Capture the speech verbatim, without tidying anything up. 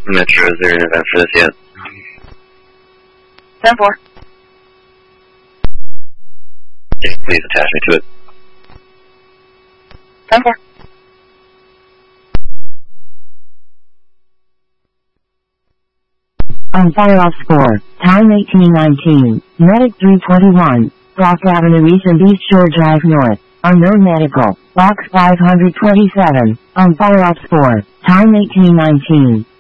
Metro, is there an event for this yet? ten four. Yes, please attach me to it. ten four. On fire off score, time eighteen nineteen, Medic three twenty-one, Cross Avenue East and East Shore Drive North, unknown medical, box five twenty-seven, on fire off score, time eighteen nineteen.